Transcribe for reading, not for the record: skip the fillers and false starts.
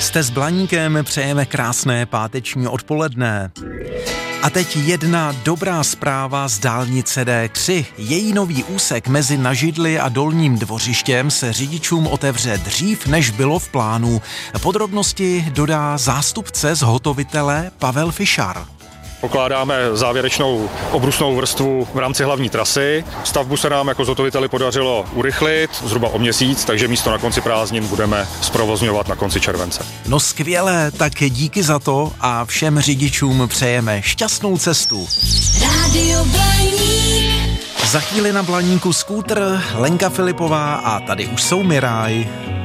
Jste s Blaníkem, přejeme krásné páteční odpoledne. A teď jedna dobrá zpráva z dálnice D3. Její nový úsek mezi Nažidli a Dolním Dvořištěm se řidičům otevře dřív, než bylo v plánu. Podrobnosti dodá zástupce zhotovitele Pavel Fišar. Pokládáme závěrečnou obrusnou vrstvu v rámci hlavní trasy. Stavbu se nám jako zhotoviteli podařilo urychlit zhruba o měsíc, takže místo na konci prázdnin budeme zprovozňovat na konci července. No skvělé, tak díky za to a všem řidičům přejeme šťastnou cestu. Rádio Blaník. Za chvíli na Blaníku skútr, Lenka Filipová a tady už jsou Miraj.